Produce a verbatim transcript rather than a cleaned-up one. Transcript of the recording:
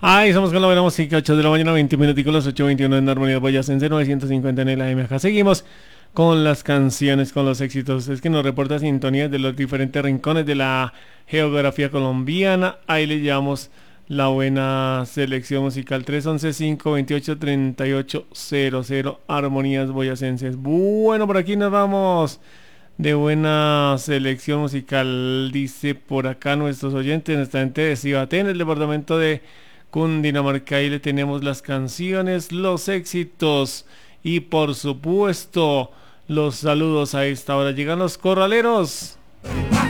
Ahí estamos con la buena música, ocho de la mañana, veinte minuticos, los ocho veintiuno en Armonía Boyacense, novecientos cincuenta en el A M. Acá seguimos con las canciones, con los éxitos. Es que nos reporta sintonías de los diferentes rincones de la geografía colombiana. Ahí le llevamos la buena selección musical. Tres once, cinco veintiocho, treinta y ocho cero cero, Armonías Boyacenses. Bueno, por aquí nos vamos de buena selección musical, dice por acá nuestros oyentes, nuestra gente de Cibaté, en el departamento de Cundinamarca. Ahí le tenemos las canciones, los éxitos y por supuesto los saludos a esta hora. Llegan los corraleros.